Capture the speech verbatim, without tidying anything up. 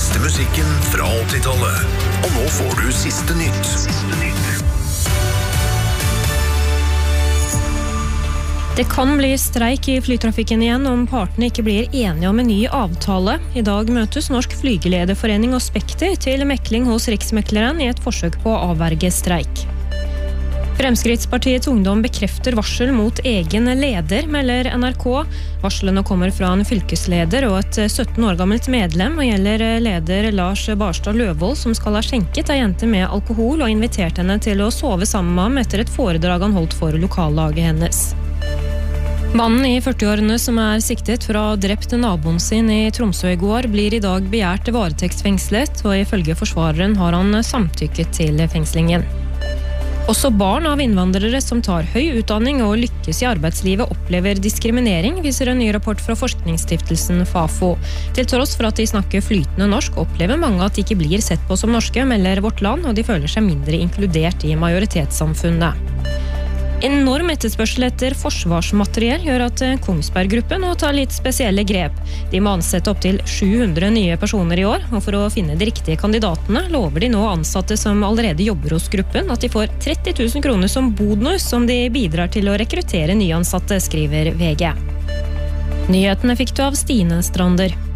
beste musikken fra åttitallet. Og nå får du siste nytt. Siste nytt. Det kan bli streik i flytrafikken igjen om partene ikke blir enige om en ny avtale. I dag møtes Norsk Flygelederforening og Spekter til mekling hos Riksmekleren i et forsøk på å avverge streik. Fremskrittspartiets ungdom bekrefter varsel mot egen leder, melder N R K. Varslene kommer fra en fylkesleder og et sytten år gammelt medlem, og gjelder leder Lars Barstad Løvold, som skal ha skjenket ei jente med alkohol og invitert henne til å sove sammen med ham etter et foredrag han holdt for lokallaget hennes. Mannen i førti-årene som er siktet for å ha drept naboen sin i Tromsø i går, blir i dag begjært varetektsfengslet, og ifølge forsvareren har han samtykket til fengslingen. Også barn av innvandrere som tar høy utdanning og lykkes i arbeidslivet opplever diskriminering, viser en ny rapport fra forskningsstiftelsen Fafo. Til tross for at de snakker flytende norsk, opplever mange at de ikke blir sett på som norske, melder Vårt Land, og de føler seg mindre inkludert i majoritetssamfunnet. Enorm etterspørsel etter forsvarsmateriell gjør at Kongsberg Gruppen nå tar litt spesielle grep. De må ansette opp til sju hundre nye personer i år, og for å finne de riktige kandidatene lover de nå ansatte som allerede jobber hos gruppen at de får tretti tusen kroner som bonus som de bidrar til å rekruttere nyansatte, skriver V G. Nyhetene fikk du av Stine Strander.